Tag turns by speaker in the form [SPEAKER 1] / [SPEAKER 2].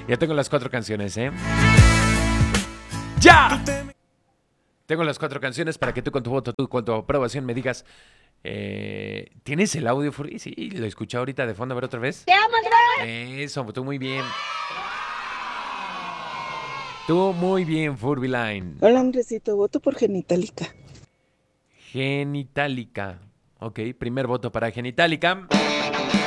[SPEAKER 1] Ya tengo las 4 canciones, ¿eh? ¡Ya! Tengo las 4 canciones para que tú con tu voto, tú con tu aprobación me digas... ¿tienes el audio, Furby? Sí, lo escuché ahorita de fondo. A ver otra vez.
[SPEAKER 2] ¡Te amo, Furby!
[SPEAKER 1] Eso, tú muy bien. Tú muy bien, Furby Line.
[SPEAKER 3] Hola, Andresito, voto por Genitalica.
[SPEAKER 1] Genitalica. Ok, primer voto para Genitalica.